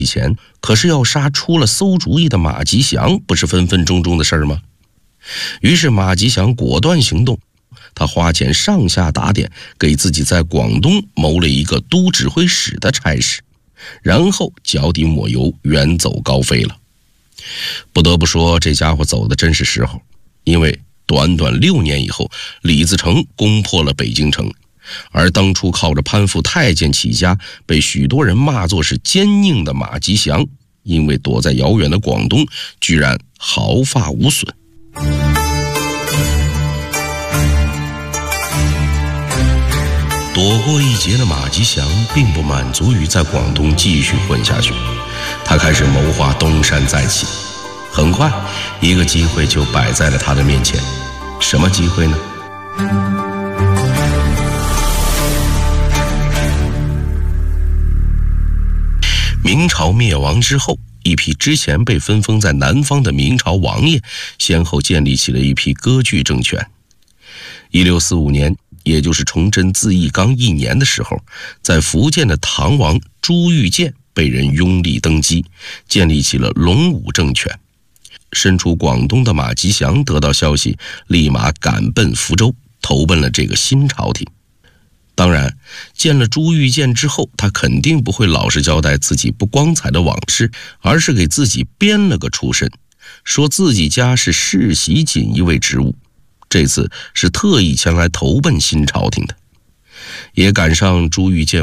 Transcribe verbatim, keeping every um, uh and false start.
以前，可是要杀出了馊主意的马吉祥，不是分分钟钟的事儿吗？于是马吉祥果断行动，他花钱上下打点，给自己在广东谋了一个都指挥使的差事，然后脚底抹油，远走高飞了。不得不说，这家伙走的真是时候，因为短短六年以后，李自成攻破了北京城，而当初靠着攀附太监起家，被许多人骂作是奸佞的马吉祥，因为躲在遥远的广东，居然毫发无损。躲过一劫的马吉祥并不满足于在广东继续混下去，他开始谋划东山再起。很快，一个机会就摆在了他的面前。什么机会呢？明朝灭亡之后，一批之前被分封在南方的明朝王爷，先后建立起了一批割据政权。一六四五年，也就是崇祯自缢刚一年的时候，在福建的唐王朱玉建被人拥立登基，建立起了隆武政权。身处广东的马吉祥得到消息，立马赶奔福州，投奔了这个新朝廷。当然，见了朱玉建之后，他肯定不会老实交代自己不光彩的往事，而是给自己编了个出身，说自己家是世袭锦衣卫职务，这次是特意前来投奔新朝廷的。也赶上朱玉建